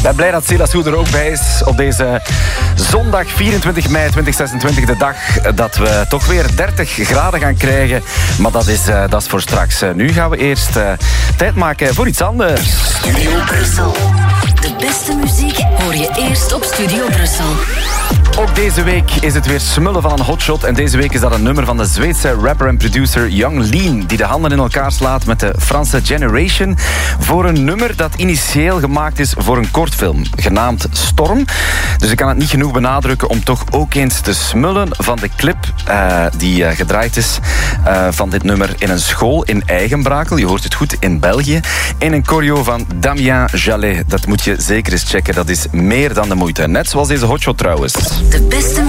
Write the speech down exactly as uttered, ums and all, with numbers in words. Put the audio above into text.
Ik ben blij dat Silas Hoe er ook bij is op deze zondag vierentwintig mei tweeduizend zesentwintig. De dag dat we toch weer dertig graden gaan krijgen. Maar dat is, uh, dat is voor straks. Uh, nu gaan we eerst uh, tijd maken voor iets anders. Studio Brussel. De beste muziek hoor je eerst op Studio Brussel. Ook deze week is het weer smullen van een hotshot. En deze week is dat een nummer van de Zweedse rapper en producer Young Lean, die de handen in elkaar slaat met de Franse Generation voor een nummer dat initieel gemaakt is voor een kortfilm, genaamd Storm. Dus ik kan het niet genoeg benadrukken om toch ook eens te smullen van de clip uh, die uh, gedraaid is uh, van dit nummer in een school in Eigenbrakel. Je hoort het goed, in België. In een choreo van Damien Jallet. Dat moet je zeker eens checken. Dat is meer dan de moeite. Net zoals deze hotshot trouwens. De beste